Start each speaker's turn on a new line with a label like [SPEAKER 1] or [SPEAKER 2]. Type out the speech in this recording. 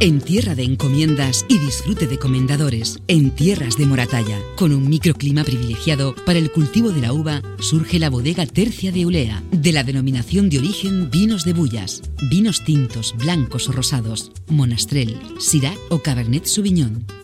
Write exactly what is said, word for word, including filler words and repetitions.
[SPEAKER 1] En tierra de encomiendas y disfrute de comendadores, en tierras de Moratalla, con un microclima privilegiado para el cultivo de la uva, surge la bodega Tercia de Ulea, de la denominación de origen Vinos de Bullas, vinos tintos, blancos o rosados, Monastrell, Syrah o Cabernet Sauvignon.